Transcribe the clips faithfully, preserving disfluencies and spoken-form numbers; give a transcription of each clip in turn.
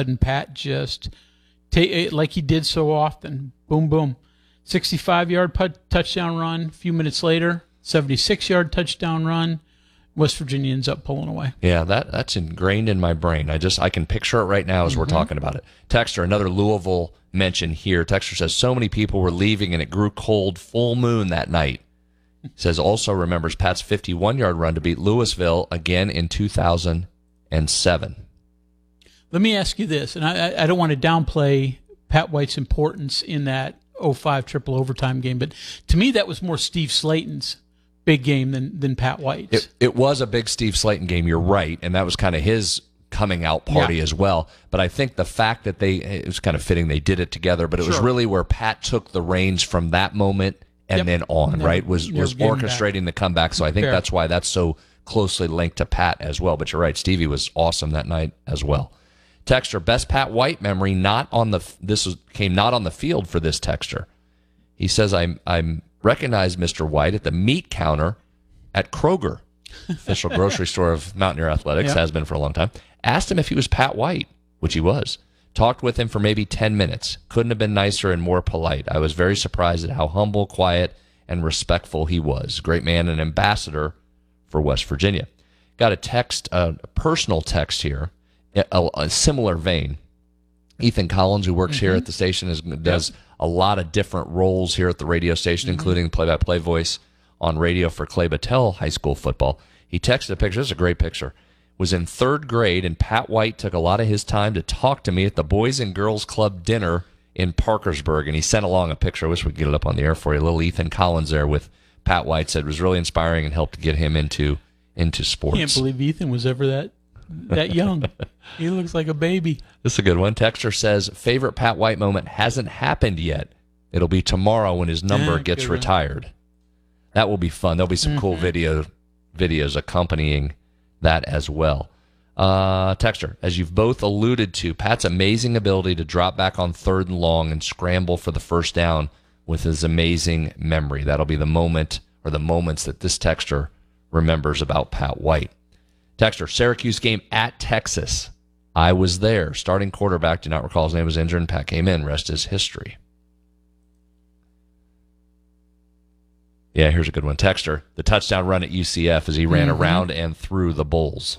and Pat just take it like he did so often. Boom, boom. sixty-five-yard put, touchdown run. A few minutes later, seventy-six-yard touchdown run. West Virginia ends up pulling away. Yeah, that that's ingrained in my brain. I just I can picture it right now as mm-hmm. we're talking about it. Texter, another Louisville mention here. Texter says so many people were leaving and it grew cold. Full moon that night. Says also remembers Pat's fifty-one-yard run to beat Louisville again in two thousand seven. Let me ask you this, and I, I don't want to downplay Pat White's importance in that oh five triple overtime game, but to me that was more Steve Slayton's big game than than Pat White's. It, it was a big Steve Slayton game, you're right, and that was kind of his coming out party yeah. as well. But I think the fact that they, it was kind of fitting they did it together, but it sure. was really where Pat took the reins from that moment and yep. then on, and then right, was was orchestrating the comeback. So I think Fair. that's why that's so closely linked to Pat as well. But you're right, Stevie was awesome that night as well. Texter, best Pat White memory, not on the, this was, came not on the field for this texter. He says, I'm, I'm, recognized Mister White at the meat counter at Kroger, official grocery store of Mountaineer Athletics, yep. has been for a long time. Asked him if he was Pat White, which he was. Talked with him for maybe ten minutes. Couldn't have been nicer and more polite. I was very surprised at how humble, quiet, and respectful he was. Great man and ambassador for West Virginia. Got a text, a personal text here, a, a similar vein. Ethan Collins, who works mm-hmm. here at the station, is, does yep. a lot of different roles here at the radio station, mm-hmm. including play-by-play voice on radio for Clay Battelle High School football. He texted a picture. This is a great picture. Was in third grade, and Pat White took a lot of his time to talk to me at the Boys and Girls Club dinner in Parkersburg, and he sent along a picture. I wish we could get it up on the air for you. Little Ethan Collins there with Pat White, said it was really inspiring and helped get him into into sports. Can't believe Ethan was ever that that young. He looks like a baby. This is a good one. Texter says, favorite Pat White moment hasn't happened yet. It'll be tomorrow when his number yeah, gets retired. One. That will be fun. There'll be some mm-hmm. cool video videos accompanying that as well. Uh, Texter, as you've both alluded to, Pat's amazing ability to drop back on third and long and scramble for the first down with his amazing memory. That'll be the moment or the moments that this texter remembers about Pat White. Texter, Syracuse game at Texas. I was there. Starting quarterback, do not recall his name, was injured, and Pat came in. Rest is history. Yeah, here's a good one. Texter, the touchdown run at U C F as he ran mm-hmm. around and through the Bulls.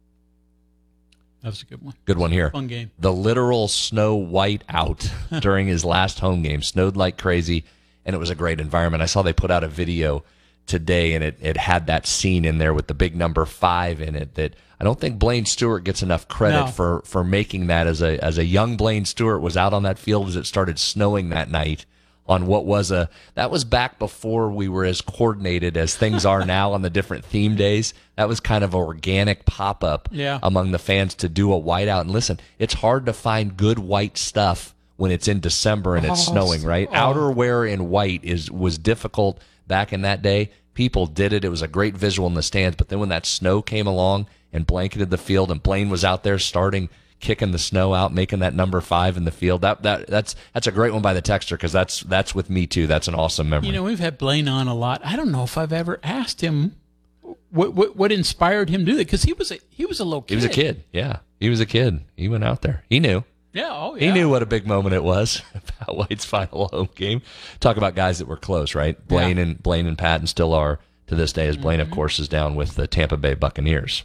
That was a good one. Good one here. Fun game. The literal snow white out during his last home game. Snowed like crazy, and it was a great environment. I saw they put out a video today, and it, it had that scene in there with the big number five in it that I don't think Blaine Stewart gets enough credit no. for, for making that as a as a young Blaine Stewart was out on that field as it started snowing that night on what was a, that was back before we were as coordinated as things are now on the different theme days. That was kind of an organic pop-up yeah. among the fans to do a whiteout. And listen, it's hard to find good white stuff when it's in December and it's oh, snowing, right? Oh. Outerwear in white is was difficult back in that day. People did it. It was a great visual in the stands. But then when that snow came along and blanketed the field and Blaine was out there starting, kicking the snow out, making that number five in the field, that that that's that's a great one by the texter because that's that's with me too. That's an awesome memory. You know, we've had Blaine on a lot. I don't know if I've ever asked him what what, what inspired him to do that because he was a he was a little kid. He was a kid. Yeah, he was a kid. He went out there. He knew. Yeah, oh yeah. He knew what a big moment it was. Pat White's final home game. Talk about guys that were close, right? Blaine yeah. and Blaine and Patton still are to this day, as Blaine, mm-hmm. of course, is down with the Tampa Bay Buccaneers.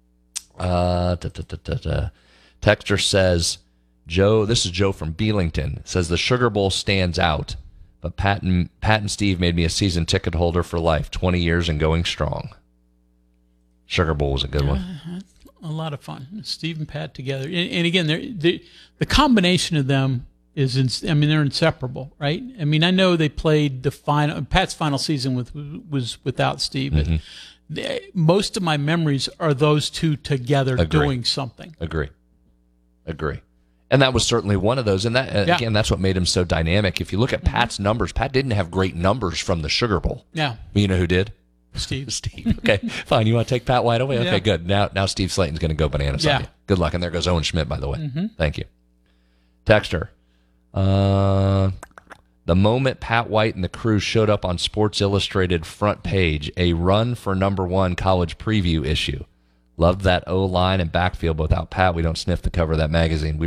Uh, da, da, da, da, da. Texter says, Joe, this is Joe from Belington, says the Sugar Bowl stands out, but Pat and, Pat and Steve made me a season ticket holder for life, twenty years and going strong. Sugar Bowl was a good uh, one. A lot of fun. Steve and Pat together. And, and again, the the combination of them is, in, I mean, they're inseparable, right? I mean, I know they played the final, Pat's final season with was without Steve, but mm-hmm. they, most of my memories are those two together Agree. doing something. Agree. Agree. And that was certainly one of those. And that uh, yeah. again, that's what made him so dynamic. If you look at mm-hmm. Pat's numbers, Pat didn't have great numbers from the Sugar Bowl. Yeah. You know who did? Steve. Steve. Okay, fine. You want to take Pat White away? Okay, yeah. good. Now now Steve Slayton's going to go bananas yeah. on you. Good luck. And there goes Owen Schmidt, by the way. Mm-hmm. Thank you. Texter. Uh, the moment Pat White and the crew showed up on Sports Illustrated front page, a run for number one college preview issue. Loved that O-line and backfield, but without Pat, we don't sniff the cover of that magazine. We